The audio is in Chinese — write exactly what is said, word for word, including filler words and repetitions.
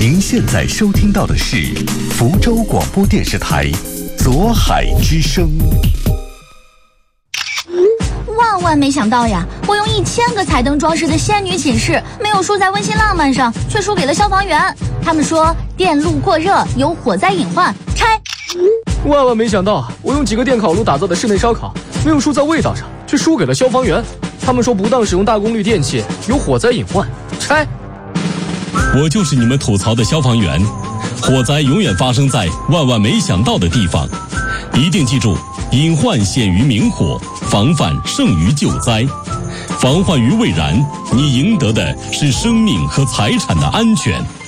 您现在收听到的是福州广播电视台左海之声。 万万没想到呀，我用一千个彩灯装饰的仙女寝室，没有输在温馨浪漫上，却输给了消防员。他们说电路过热有火灾隐患，拆。 万万没想到，我用几个电烤炉打造的室内烧烤，没有输在味道上，却输给了消防员。他们说不当使用大功率电器有火灾隐患，拆。 我就是你们吐槽的消防员，火灾永远发生在万万没想到的地方，一定记住，隐患显于明火，防范胜于救灾。防患于未然，你赢得的是生命和财产的安全。